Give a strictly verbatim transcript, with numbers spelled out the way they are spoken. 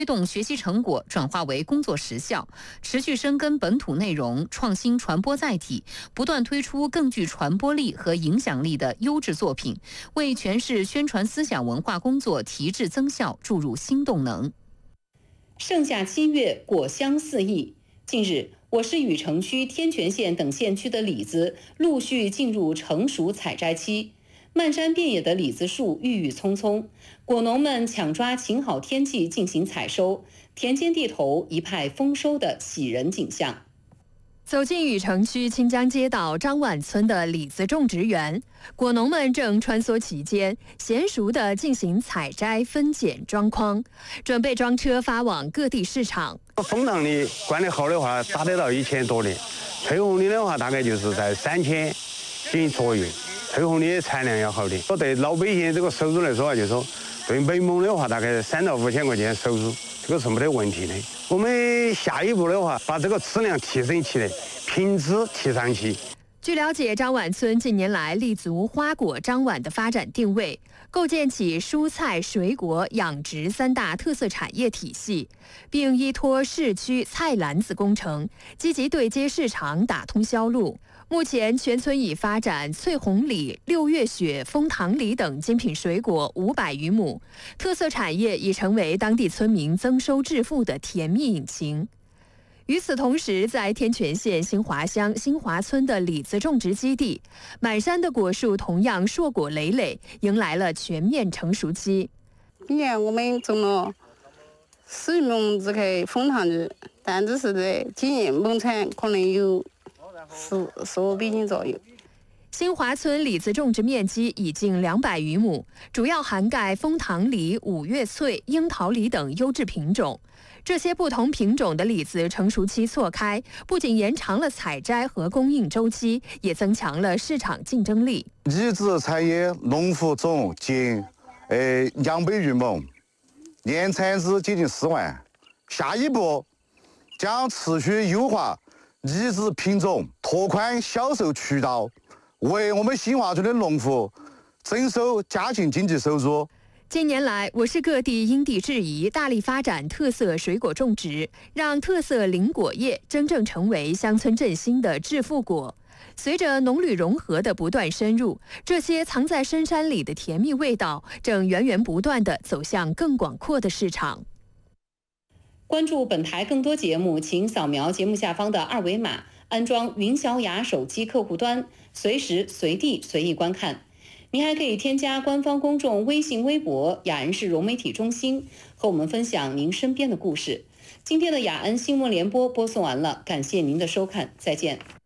推动学习成果转化为工作实效，持续深耕本土内容，创新传播载体，不断推出更具传播力和影响力的优质作品，为全市宣传思想文化工作提质增效注入新动能。盛夏七月，果香四溢。近日，我市禹城区、天全县等县区的李子陆续进入成熟采摘期。漫山遍野的李子树郁郁葱葱，果农们抢抓晴好天气进行采收，田间地头一派丰收的喜人景象。 走进禹城区清江街道张碗村的李子种植园，果农们正穿梭其间，娴熟地进行采摘、分拣、装筐，准备装车发往各地市场。 枫糖李管得好的话，达得到一千多年；翠红李的话，大概就是在三千斤左右。翠红李的产量要好点。说对老百姓这个收入来说啊，就说对美檬的话，大概三到五千块钱收入，这个是没得问题的。我们下一步的话，把这个质量提升起来，品质提上去。 据了解，张碗村近年来立足花果张碗的发展定位，构建起蔬菜、水果、养殖三大特色产业体系，并依托市区菜篮子工程，积极对接市场，打通销路。目前，全村已发展翠红李、六月雪、枫糖李等精品水果五百余亩，特色产业已成为当地村民增收致富的甜蜜引擎。与此同时，在天全县新华乡新华村的李子种植基地，满山的果树同样硕果累累，迎来了全面成熟期。 今年我们种了十余亩这个枫糖李，但只是在今年亩产可能有十十五百斤左右。 新华村李子种植面积已近两百余亩，主要涵盖枫糖李、五月翠、樱桃李等优质品种。这些不同品种的李子成熟期错开，不仅延长了采摘和供应周期，也增强了市场竞争力。 李子产业农户总近呃两百余亩，年产值接近四万。下一步将持续优化李子品种，拓宽销售渠道，为我们新华村的农户增收家庭经济收入。 近年来，我市各地因地制宜，大力发展特色水果种植，让特色林果业真正成为乡村振兴的致富果。随着农旅融合的不断深入，这些藏在深山里的甜蜜味道，正源源不断地走向更广阔的市场。 关注本台更多节目，请扫描节目下方的二维码，安装云小雅手机客户端，随时随地随意观看。您还可以添加官方公众微信、微博雅恩市融媒体中心，和我们分享您身边的故事。今天的雅恩新闻联播播送完了，感谢您的收看，再见。